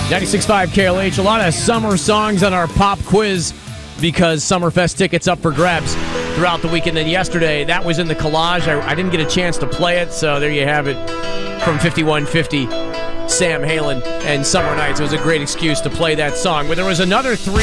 96.5 KLH. A lot of summer songs on our pop quiz because Summerfest tickets up for grabs throughout the weekend. And yesterday, that was in the collage. I didn't get a chance to play it, so there you have it from 5150, Sam Halen and Summer Nights. It was a great excuse to play that song. But there was another three.